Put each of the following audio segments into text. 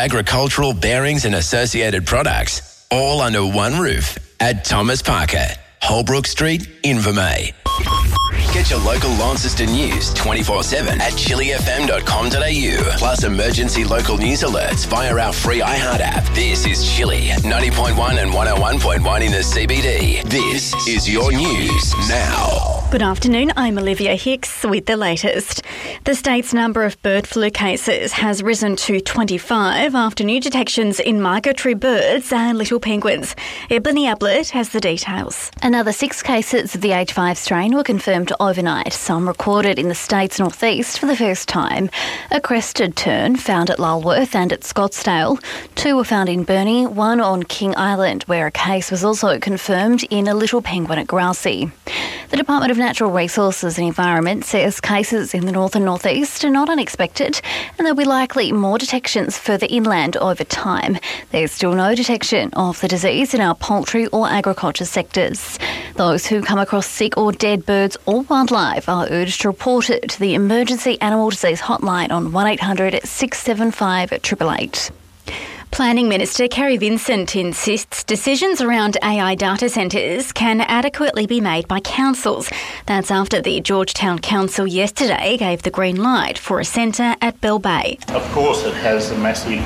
agricultural bearings and associated products, all under one roof at Thomas Parker, Holbrook Street, Invermay. Get your local Launceston news 24/7 at chilifm.com.au. Plus emergency local news alerts via our free iHeart app. This is Chili, 90.1 and 101.1 in the CBD. This is your news now. Good afternoon, I'm Olivia Hicks with the latest. The state's number of bird flu cases has risen to 25 after new detections in migratory birds and little penguins. Ebony Ablett has the details. Another 6 cases of the H5 strain were confirmed overnight, some recorded in the state's northeast for the first time. A crested tern found at Lulworth and at Scottsdale. 2 were found in Burnie, 1 on King Island, where a case was also confirmed in a little penguin at Grassy. The Department of Natural Resources and Environment says cases in the north and northeast are not unexpected, and there'll be likely more detections further inland over time. There's still no detection of the disease in our poultry or agriculture sectors. Those who come across sick or dead birds or wildlife are urged to report it to the Emergency Animal Disease Hotline on 1800 675 888. Planning Minister Kerry Vincent insists decisions around AI data centres can adequately be made by councils. That's after the Georgetown Council yesterday gave the green light for a centre at Bell Bay. Of course it has a massive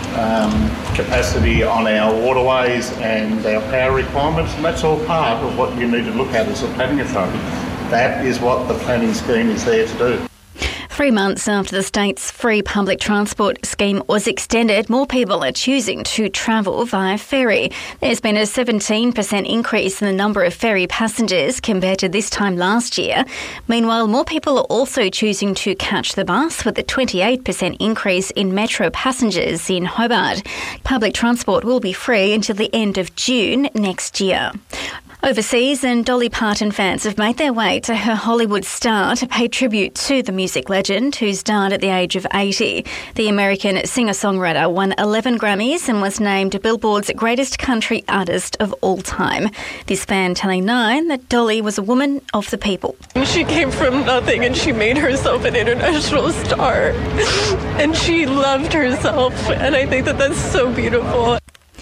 capacity on our waterways and our power requirements, and that's all part of what you need to look at as a planning authority. That is what the planning scheme is there to do. 3 months after the state's free public transport scheme was extended, more people are choosing to travel via ferry. There's been a 17% increase in the number of ferry passengers compared to this time last year. Meanwhile, more people are also choosing to catch the bus, with a 28% increase in metro passengers in Hobart. Public transport will be free until the end of June next year. Overseas, and Dolly Parton fans have made their way to her Hollywood star to pay tribute to the music legend who's died at the age of 80. The American singer-songwriter won 11 Grammys and was named Billboard's greatest country artist of all time. This fan telling Nine that Dolly was a woman of the people. She came from nothing and she made herself an international star. And she loved herself, and I think that that's so beautiful.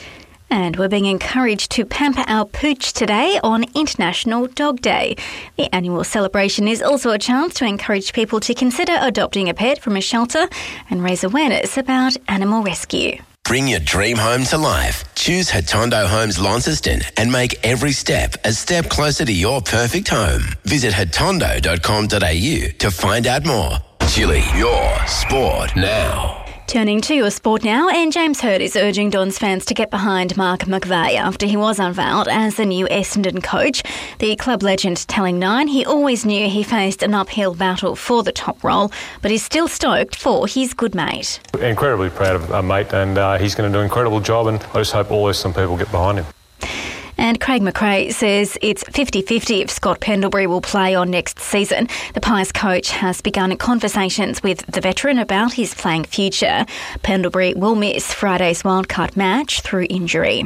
And we're being encouraged to pamper our pooch today on International Dog Day. The annual celebration is also a chance to encourage people to consider adopting a pet from a shelter and raise awareness about animal rescue. Bring your dream home to life. Choose Hatondo Homes Launceston and make every step a step closer to your perfect home. Visit hatondo.com.au to find out more. Chili, your sport now. Turning to your sport now, and James Hird is urging Dons fans to get behind Mark McVeigh after he was unveiled as the new Essendon coach. The club legend telling Nine he always knew he faced an uphill battle for the top role, but is still stoked for his good mate. Incredibly proud of our mate, and he's going to do an incredible job, and I just hope all Essendon people get behind him. And Craig McRae says it's 50-50 if Scott Pendlebury will play on next season. The Pies coach has begun conversations with the veteran about his playing future. Pendlebury will miss Friday's wildcard match through injury.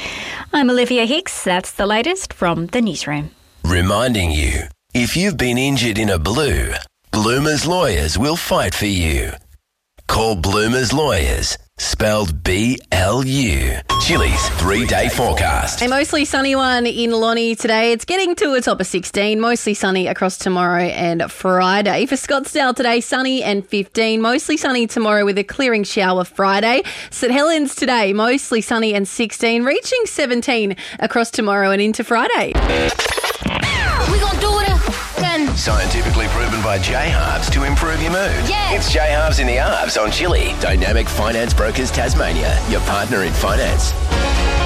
I'm Olivia Hicks. That's the latest from the newsroom. Reminding you, if you've been injured in a blue, Bloomers Lawyers will fight for you. Call Bloomers Lawyers, spelled B-L-U. Chili's 3-day forecast. A mostly sunny one in Lonnie today. It's getting to a top of 16. Mostly sunny across tomorrow and Friday. For Scottsdale today, sunny and 15. Mostly sunny tomorrow with a clearing shower Friday. St Helens today, mostly sunny and 16. Reaching 17 across tomorrow and into Friday. We gonna do it again. Scientifically proven by J-Halves to improve your mood. Yeah. It's J-Halves in the Halves on Chili. Dynamic Finance Brokers Tasmania, your partner in finance.